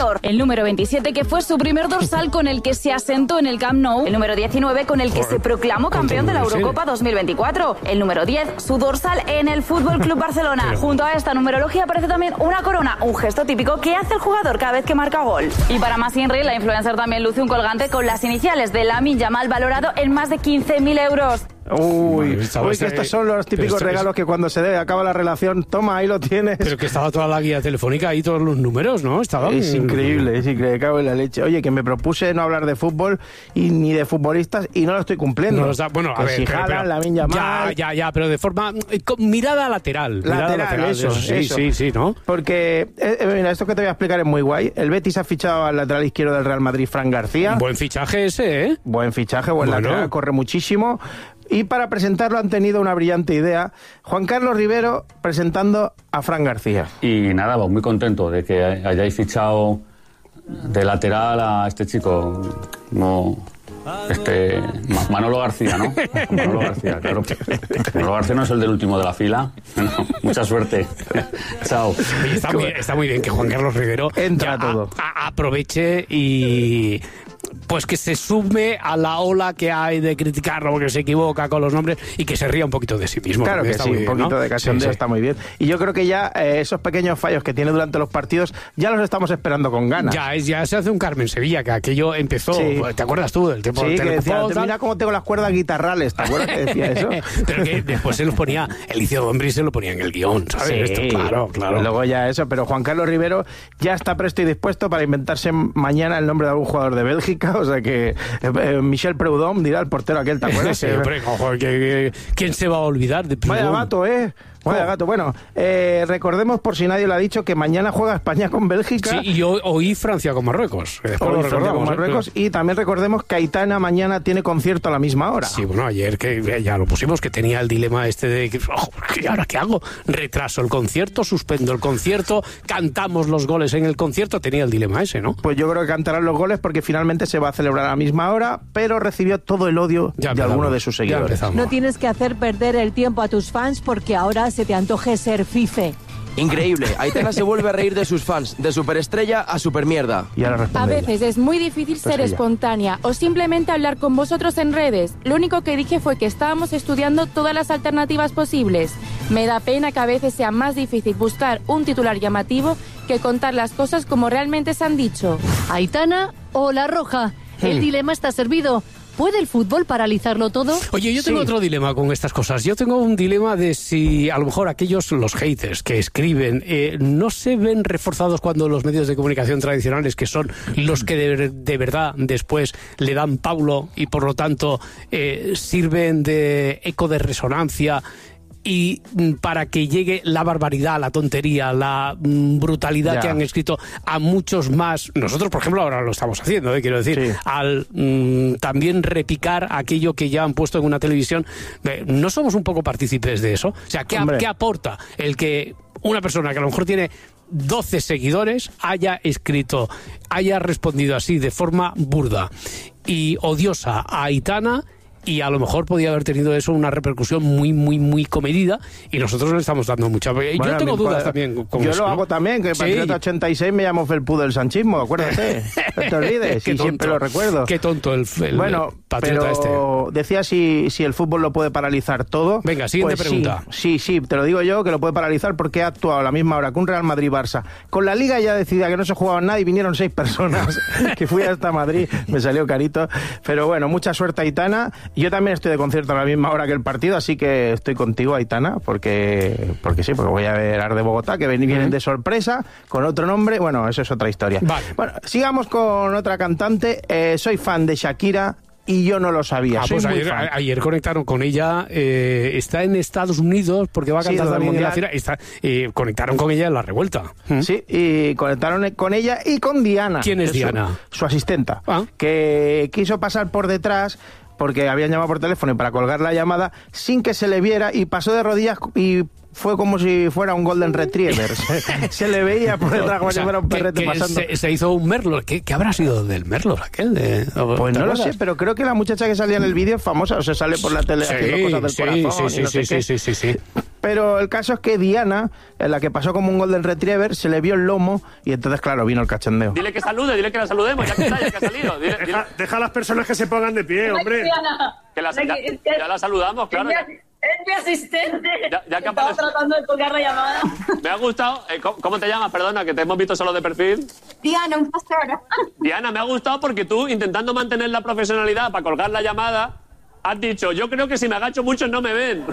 El número 27, que fue su primer dorsal con el que se asentó en el Camp Nou. El número 19, con el que se proclamó campeón de la Eurocopa 2024. El número 10, su dorsal en el Fútbol Club Barcelona. Junto a esta numerología aparece también una corona, un gesto típico que hace el jugador cada vez que marca gol. Y para más Inri, la influencer también luce un colgante con las iniciales de Lamine Yamal valorado en más de 15.000 euros. Uy, que estos son los típicos regalos que cuando se acaba la relación, toma, ahí lo tienes. Pero que estaba toda la guía telefónica ahí, todos los números, ¿no? Es increíble, cago en la leche. Oye, que me propuse no hablar de fútbol ni de futbolistas y no lo estoy cumpliendo. Bueno, a ver, pero Lamine Yamal. Ya, pero de forma con mirada lateral. Eso. Sí, ¿no? Porque, mira, esto que te voy a explicar es muy guay. El Betis ha fichado al lateral izquierdo del Real Madrid, Fran García. Buen fichaje ese, ¿eh? Buen fichaje, buen lateral, corre muchísimo. Y para presentarlo han tenido una brillante idea. Juan Carlos Rivero presentando a Fran García. Y nada, pues muy contento de que hayáis fichado de lateral a este chico. Manolo García, ¿no? Manolo García, claro. Manolo García no es el del último de la fila. Bueno, mucha suerte. Chao. Está muy bien que Juan Carlos Rivero entra todo. Aproveche y pues que se sume a la ola que hay de criticarlo porque se equivoca con los nombres y que se ría un poquito de sí mismo. Claro que sí, un poquito de cachondeo está muy bien. Y yo creo que ya esos pequeños fallos que tiene durante los partidos ya los estamos esperando con ganas. Ya se hace un Carmen Sevilla, que aquello empezó, ¿te acuerdas tú del tiempo? Sí, que decía, mira cómo tengo las cuerdas guitarrales, ¿te acuerdas que decía eso? Pero que después se los ponía, Eliseo Dombrí se lo ponía en el guión, ¿sabes? Sí, Esto, claro. Luego ya eso, pero Juan Carlos Rivero ya está presto y dispuesto para inventarse mañana el nombre de algún jugador de Bélgica, o sea que Michel Preud'homme dirá el portero aquel, ¿te acuerdas? Sí, hombre, ¿quién se va a olvidar de Preud'homme? Vaya gato, Vaya gato. Bueno, recordemos, por si nadie lo ha dicho, que mañana juega España con Bélgica. Sí, y hoy Francia con Marruecos. Y también recordemos que Aitana mañana tiene concierto a la misma hora. Sí, bueno, ayer que ya lo pusimos, que tenía el dilema este de ¿y ahora qué hago? Retraso el concierto, suspendo el concierto, cantamos los goles en el concierto, tenía el dilema ese, ¿no? Pues yo creo que cantarán los goles porque finalmente se va a celebrar a la misma hora, pero recibió todo el odio de alguno de sus seguidores. No tienes que hacer perder el tiempo a tus fans porque ahora se te antoje ser fife. Increíble, Aitana se vuelve a reír de sus fans, de superestrella a supermierda. Y ahora a veces es muy difícil ser espontánea o simplemente hablar con vosotros en redes. Lo único que dije fue que estábamos estudiando todas las alternativas posibles. Me da pena que a veces sea más difícil buscar un titular llamativo que contar las cosas como realmente se han dicho. Aitana o La Roja, el dilema está servido. ¿Puede el fútbol paralizarlo todo? Oye, yo tengo otro dilema con estas cosas. Yo tengo un dilema de si a lo mejor los haters que escriben, no se ven reforzados cuando los medios de comunicación tradicionales, que son los que de verdad después le dan paulo y por lo tanto sirven de eco de resonancia, y para que llegue la barbaridad, la tontería, la brutalidad que han escrito a muchos más. Nosotros, por ejemplo, ahora lo estamos haciendo, quiero decir, al también repicar aquello que ya han puesto en una televisión. ¿No somos un poco partícipes de eso? O sea, ¿qué aporta el que una persona que a lo mejor tiene 12 seguidores haya respondido así de forma burda y odiosa a Aitana? Y a lo mejor podía haber tenido eso una repercusión muy, muy, muy comedida, y nosotros le estamos dando mucha... Yo tengo dudas también con yo eso. Yo lo hago también, que Patriota 86 me llamo Felpudo del sanchismo, acuérdate. No te olvides, y siempre lo recuerdo. Qué tonto el Patriota pero decía si el fútbol lo puede paralizar todo. Venga, siguiente pregunta. Sí, te lo digo yo, que lo puede paralizar porque ha actuado a la misma hora que un Real Madrid-Barça. Con la Liga ya decidía que no se jugaba nada y vinieron 6 personas, que fui hasta Madrid, me salió carito. Pero bueno, mucha suerte, Aitana. Yo también estoy de concierto a la misma hora que el partido, así que estoy contigo, Aitana, porque voy a ver Ar de Bogotá, que vienen de sorpresa, con otro nombre. Bueno, eso es otra historia. Vale. Bueno, sigamos con otra cantante. Soy fan de Shakira y yo no lo sabía. Pues ayer conectaron con ella. Está en Estados Unidos porque va a cantar también en la fiera. Conectaron con ella en La Revuelta. Sí, y conectaron con ella y con Diana. ¿Quién es Diana? Su asistenta, que quiso pasar por detrás porque habían llamado por teléfono y para colgar la llamada sin que se le viera, y pasó de rodillas y fue como si fuera un Golden Retriever. Se le veía por detrás como si fuera un perrete pasando. Se hizo un Merlot. ¿Qué habrá sido del Merlot aquel? Pues no lo sé, pero creo que la muchacha que salía en el vídeo es famosa, o se sale por la tele haciendo cosas del corazón. Sí. Pero el caso es que Diana, en la que pasó como un Golden Retriever, se le vio el lomo y entonces, claro, vino el cachondeo. Dile que salude, dile que la saludemos, ya que está, ya que ha salido. Deja a las personas que se pongan de pie, hombre. Ya la saludamos, claro. Es mi asistente. Ya que estaba tratando de colgar la llamada. Me ha gustado. ¿Cómo te llamas? Perdona, que te hemos visto solo de perfil. Diana, un placer. Diana, me ha gustado porque tú, intentando mantener la profesionalidad para colgar la llamada, has dicho, yo creo que si me agacho muchos no me ven.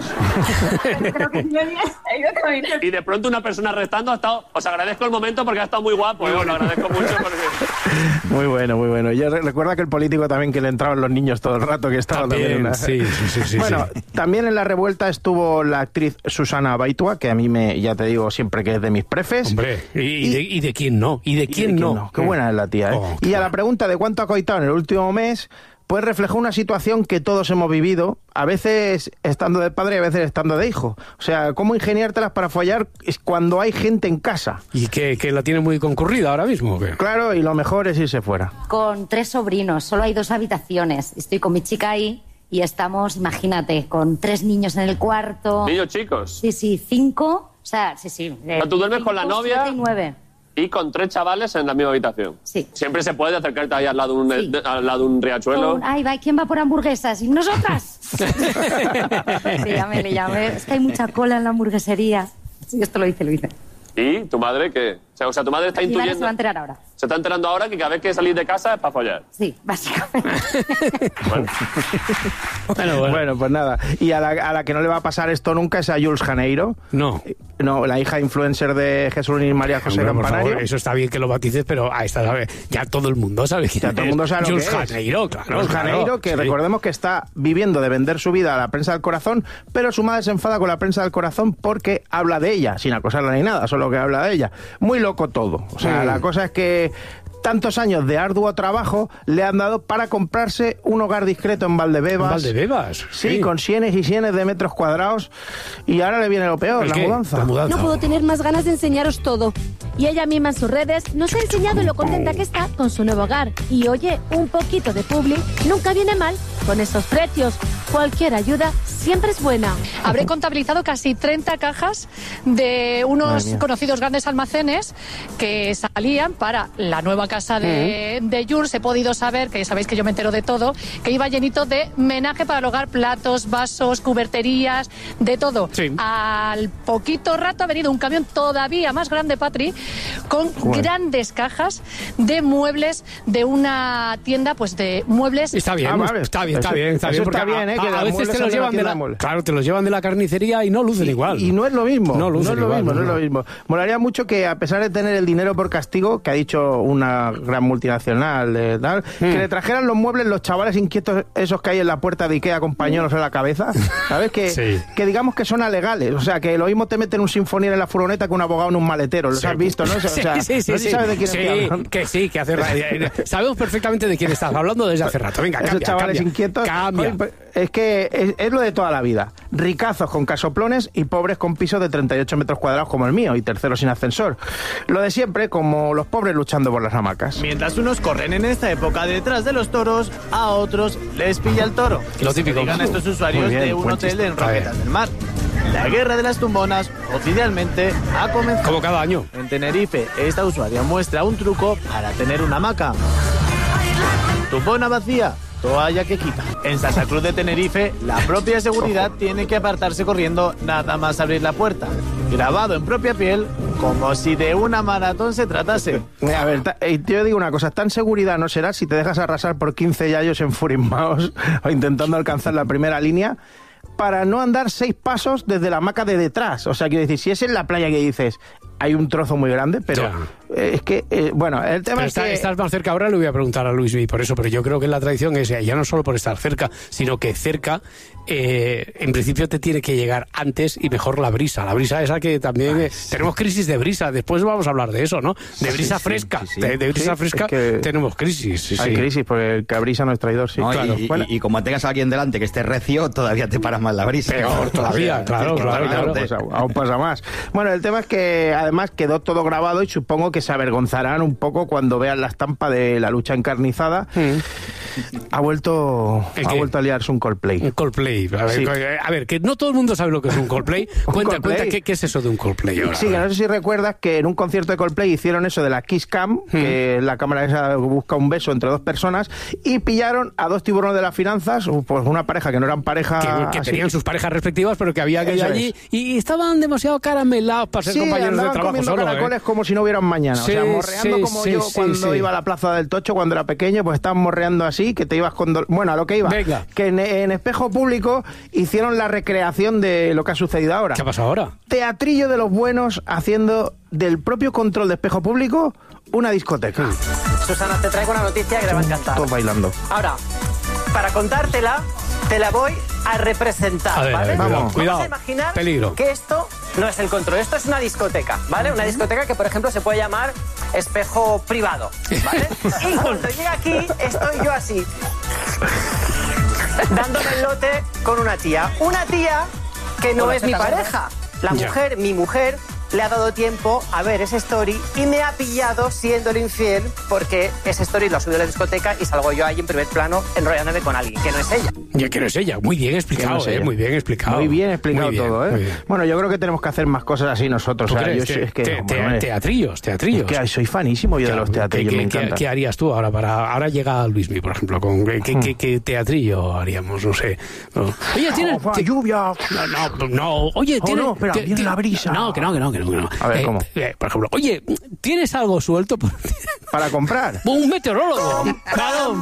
Y de pronto una persona restando ha estado... Os agradezco el momento porque ha estado muy guapo, os lo agradezco mucho porque... Muy bueno, muy bueno. Yo recuerda que el político también, que le entraban los niños todo el rato, que estaba también una... Sí. Bueno, también en la revuelta estuvo la actriz Susana Baitua, que a mí ya te digo siempre que es de mis prefes. Hombre, ¿y de quién no? ¿Y de quién no? Qué buena es la tía, ¿eh? Y a la pregunta de cuánto ha coitado en el último mes... pues reflejó una situación que todos hemos vivido, a veces estando de padre y a veces estando de hijo. O sea, cómo ingeniártelas para follar cuando hay gente en casa. ¿Y que la tiene muy concurrida ahora mismo? ¿O qué? Claro, y lo mejor es irse fuera. Con 3 sobrinos, solo hay 2 habitaciones. Estoy con mi chica ahí y estamos, imagínate, con 3 niños en el cuarto. ¿Niños chicos? Sí, 5. O sea, sí. ¿Tú duermes con la novia? 7 y 9. Y con 3 chavales en la misma habitación. Sí. Siempre se puede acercarte ahí al lado de un riachuelo. Ay, va, ¿quién va por hamburguesas? ¿Y nosotras? Le llamé. Es que hay mucha cola en la hamburguesería. Sí, esto lo hice. ¿Y tu madre qué? O sea, tu madre está intuyendo... Se va a enterar ahora. Se está enterando ahora que cada vez que salís de casa es para follar. Sí, básicamente. Bueno, pues nada. Y a la que no le va a pasar esto nunca es a Jules Janeiro. No, la hija influencer de Jesús y María José Campanario. Por favor, eso está bien que lo bautices, pero a esta ya todo el mundo sabe quién ya todo el mundo sabe Jules lo que es. Janeiro, claro. Jules Janeiro, que recordemos que está viviendo de vender su vida a la prensa del corazón, pero su madre se enfada con la prensa del corazón porque habla de ella, sin acosarla ni nada, solo que habla de ella. Muy loco todo. O sea, la cosa es que tantos años de arduo trabajo le han dado para comprarse un hogar discreto en Valdebebas. ¿En Valdebebas? Sí, con sienes y sienes de metros cuadrados. Y ahora le viene lo peor, la mudanza. No puedo tener más ganas de enseñaros todo. Y ella misma en sus redes nos ha enseñado lo contenta que está con su nuevo hogar. Y oye, un poquito de publi nunca viene mal. Con esos precios, cualquier ayuda siempre es buena. Habré contabilizado casi 30 cajas de unos conocidos grandes almacenes que salían para la nueva casa de Jules. He podido saber, que sabéis que yo me entero de todo, que iba llenito de menaje para el hogar, platos, vasos, cuberterías, de todo. Sí. Al poquito rato ha venido un camión todavía más grande, Patri, con grandes cajas de muebles de una tienda, pues de muebles. Está bien, está bien. Está bien, que a veces te los llevan te los llevan de la carnicería y no lucen igual. Y no es lo mismo. No es lo mismo. Molaría mucho que, a pesar de tener el dinero por castigo, que ha dicho una gran multinacional, que le trajeran los muebles los chavales inquietos esos que hay en la puerta de Ikea con pañuelos en la cabeza, ¿sabes? Que digamos que son alegales. O sea, que lo mismo te meten un sinfonier en la furgoneta que un abogado en un maletero. ¿Los has visto, no? O sea, no sé si sabes de quién estoy hablando. Que hace sabemos perfectamente de quién estás hablando desde hace rato. Venga, esos chavales inquietos. Cambia. Es que es lo de toda la vida. Ricazos con casoplones y pobres con pisos de 38 metros cuadrados como el mío y terceros sin ascensor. Lo de siempre, como los pobres luchando por las hamacas. Mientras unos corren en esta época detrás de los toros, a otros les pilla el toro. Lo típico. Digan estos usuarios de un hotel en Roquetas del Mar. La guerra de las tumbonas oficialmente ha comenzado. Como cada año. En Tenerife, esta usuaria muestra un truco para tener una hamaca. Tumbona vacía, toalla que quita. En Santa Cruz de Tenerife, la propia seguridad tiene que apartarse corriendo nada más abrir la puerta. Grabado en propia piel, como si de una maratón se tratase. A ver, yo digo una cosa, tan seguridad no será si te dejas arrasar por 15 yayos enfurismados o intentando alcanzar la primera línea para no andar 6 pasos desde la hamaca de detrás. O sea, quiero decir, si es en la playa que dices, hay un trozo muy grande, pero es que, bueno, el tema es que... Estás más cerca ahora, le voy a preguntar a Luis por eso, pero yo creo que la tradición es ya no solo por estar cerca, sino que cerca, en principio te tiene que llegar antes y mejor la brisa. La brisa esa que también... tenemos crisis de brisa, después vamos a hablar de eso, ¿no? De brisa fresca. De brisa fresca es que tenemos crisis. Hay crisis, porque el que brisa no es traidor, sí. No, claro. Y como tengas a alguien delante que esté recio, todavía te para más la brisa. Peor todavía, claro. Pues aún pasa más. Bueno, el tema es que además quedó todo grabado y supongo que se avergonzarán un poco cuando vean la estampa de la lucha encarnizada. Ha vuelto a liarse un Coldplay. Un Coldplay. A ver, que no todo el mundo sabe lo que es un Coldplay. Cuenta, ¿qué es eso de un Coldplay ahora? Sí, que no sé si recuerdas que en un concierto de Coldplay hicieron eso de la Kiss Cam, que es la cámara esa busca un beso entre dos personas, y pillaron a dos tiburones de las finanzas, pues una pareja que no eran pareja... Que tenían sus parejas respectivas, pero que había aquello allí, y estaban demasiado caramelados para ser compañeros de trabajo comiendo solo. Caracoles como si no hubieran mañana. Sí, o sea, morreando como yo cuando iba a la Plaza del Tocho, cuando era pequeño, pues estaban morreando así, que te ibas con... Bueno, a lo que iba. Venga. Que en Espejo Público hicieron la recreación de lo que ha sucedido ahora. ¿Qué ha pasado ahora? Teatrillo de los buenos haciendo del propio control de Espejo Público una discoteca. Susana, te traigo una noticia que te va a encantar. Todos bailando. Ahora, para contártela, te la voy a representar, A ver, ¿vale? cuidado. Vamos a imaginar Peligro. que esto no es el control, esto es una discoteca, ¿vale? Una discoteca que, por ejemplo, se puede llamar espejo privado, ¿vale? Y cuando llega aquí, estoy yo así, dándome el lote con una tía. Una tía que no es mi pareja. La mujer, mi mujer, le ha dado tiempo a ver ese story y me ha pillado siendo el infiel porque ese story lo ha subido a la discoteca y salgo yo ahí en primer plano enrollándome con alguien que no es ella. Ya que no es ella. Muy bien explicado, no sé. muy bien explicado. Muy bien explicado Muy bien, todo, ¿eh? muy bien. Bueno, yo creo que tenemos que hacer más cosas así nosotros. ¿Tú O sea, crees? yo es que, Teatrillos. Es que soy fanísimo yo de los teatrillos, me encanta. ¿Qué harías tú ahora ahora llega Luismi, por ejemplo, con qué teatrillo haríamos? No sé. No. Oye, tienes lluvia. No. Oye, tienes espera, viene la brisa. No, que no. A ver, ¿cómo? Por ejemplo, oye, ¿tienes algo suelto para comprar? Un meteorólogo. Claro.